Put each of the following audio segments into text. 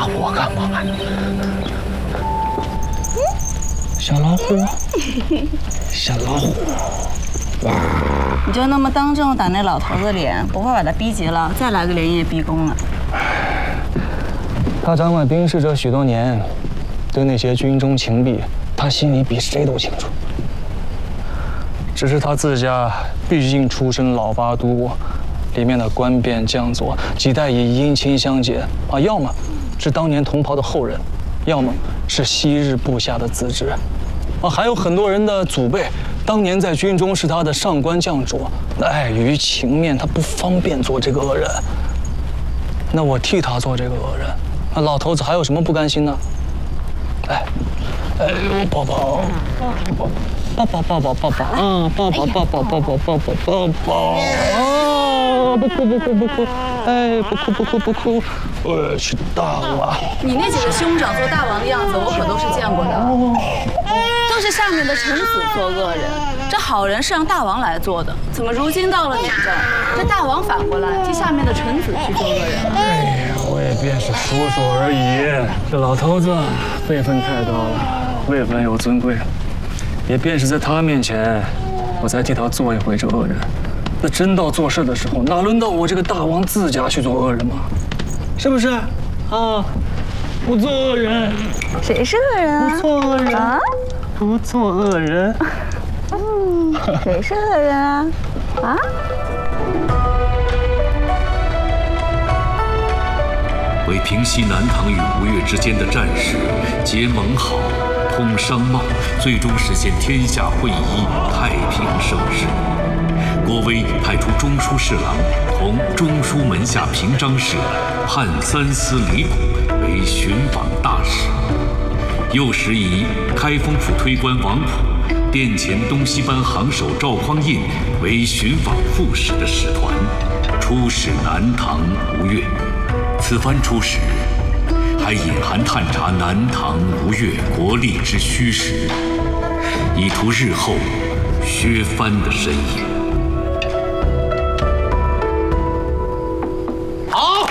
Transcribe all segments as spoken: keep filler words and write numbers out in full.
吓我干嘛呢？小老虎，小老虎，哇！ 你就那么当众打那老头子脸，不会把他逼急了，再来个连夜逼宫了？ 他掌管兵事这许多年，对那些军中情弊，他心里比谁都清楚。只是他自家毕竟出身老八都国，里面的官便将佐几代以姻亲相结啊，要么是当年同袍的后人，要么是昔日部下的子侄，啊，还有很多人的祖辈当年在军中是他的上官将主，那碍于情面，他不方便做这个恶人。那我替他做这个恶人，那老头子还有什么不甘心呢？哎，哎呦，宝宝，抱抱抱抱抱抱啊，抱抱抱抱抱抱抱抱抱抱啊！不哭不哭不哭，哎，不哭不哭不哭，我去大王。 你那几个兄长做大王的样子，我可都是见过的，都是下面的臣子做恶人，这好人是让大王来做的，怎么如今到了你这儿，这大王反过来替下面的臣子去做恶人？ 哎呀，我也便是说说而已。这老头子辈分太高了，位分又尊贵，也便是在他面前，我才替他做一回这恶人。那真到做事的时候，哪轮到我这个大王自家去做恶人嘛？是不是？啊，不做恶人， 谁是恶人啊？ 不做恶人啊，不做恶人。 嗯，谁是恶人啊？啊？ 为平息南唐与吴越之间的战事，结盟好，通商贸，最终实现天下会一，太平盛世。郭威派出中书侍郎同中书门下平章事判三司李谷为巡访大使，又时以开封府推官王溥、殿前东西班行首赵匡胤为巡访副使的使团，出使南唐吴越。此番出使，还隐含探查南唐吴越国力之虚实，以图日后削藩的身影。 好，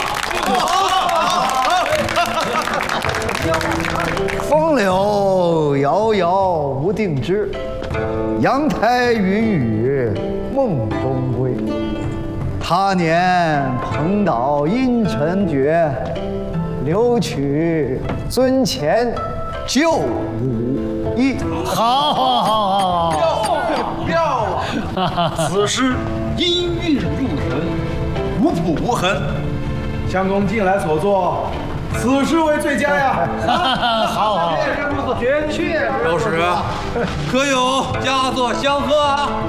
风流遥遥无定枝，阳台云雨梦中归。他年蓬岛阴沉绝，留取尊前旧武艺。好，好，好，好， 妙啊！此诗音韵入神，无谱无痕。相公近来所作，此诗为最佳呀！ 好好， 绝确。周使，可有佳作相贺啊？